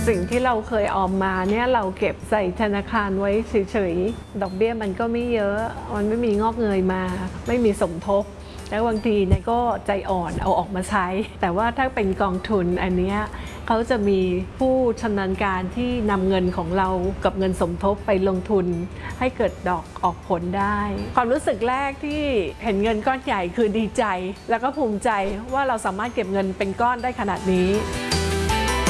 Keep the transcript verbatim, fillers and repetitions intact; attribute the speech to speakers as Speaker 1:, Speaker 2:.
Speaker 1: สิ่งที่เราเคยออมมาเนี่ยเราเก็บใส่ธนาคารไว้เฉยๆดอกเบี้ยมันก็ไม่เยอะมันไม่มีงอกเงยมาไม่มีสมทบแล้วบางทีเนี่ยก็ใจอ่อนเอาออกมาใช้แต่ว่าถ้าเป็นกองทุนอันนี้เขาจะมีผู้ชำนาญการที่นำเงินของเรากับเงินสมทบไปลงทุนให้เกิดดอกออกผลได้ความรู้สึกแรกที่เห็นเงินก้อนใหญ่คือดีใจแล้วก็ภูมิใจว่าเราสามารถเก็บเงินเป็นก้อนได้ขนาดนี้